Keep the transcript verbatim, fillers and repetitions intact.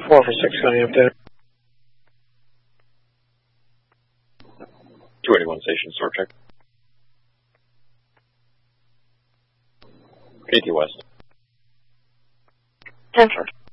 four for six on the update. two eighty-one station, sort check. K T West. ten four.